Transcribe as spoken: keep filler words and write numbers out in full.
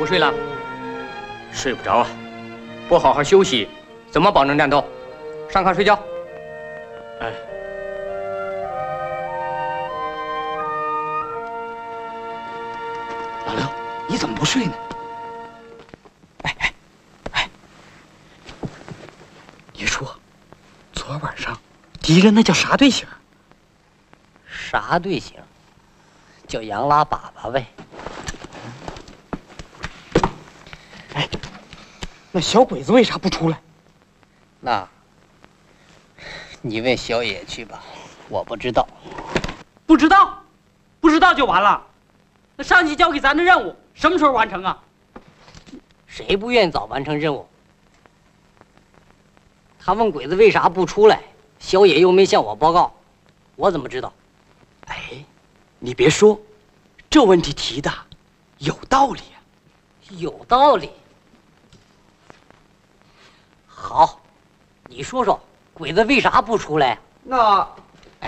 不睡了？ 睡不着啊！ 不好好休息，怎么保证战斗？上炕睡觉。 哎。 老刘，你怎么不睡呢？哎哎哎！你说，昨晚上敌人那叫啥队形？ 啥队形？叫杨拉粑粑呗。 哎，那小鬼子为啥不出来？ 那，你问小野去吧，我不知道。 不知道，不知道就完了。 那上级交给咱的任务什么时候完成啊？ 谁不愿意早完成任务？他问鬼子为啥不出来，小野又没向我报告，我怎么知道？ 哎，你别说，这问题提的有道理啊。 有道理。好，你说说，鬼子为啥不出来？ 那